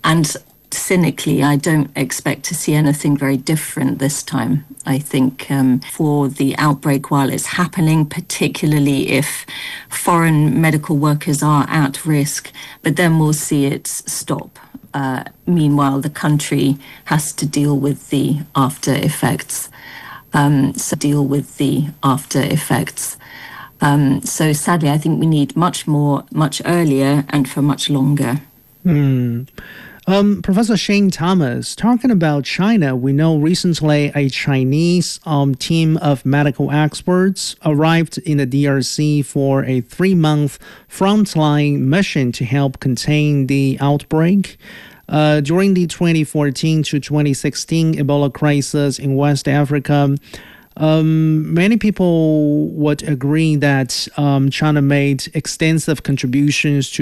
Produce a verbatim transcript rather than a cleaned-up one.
and cynically, I don't expect to see anything very different this time. I think um, for the outbreak while it's happening, particularly if foreign medical workers are at risk, but then we'll see it stop. Uh, meanwhile, the country has to deal with the after effects. Um, so deal with the after effects. Um, so sadly, I think we need much more, much earlier, and for much longer. Hmm. Um, Professor Shane Thomas, talking about China, we know recently a Chinese um, team of medical experts arrived in the D R C for a three-month frontline mission to help contain the outbreak. Uh, during the twenty fourteen to twenty sixteen Ebola crisis in West Africa, Um, many people would agree that um, China made extensive contributions to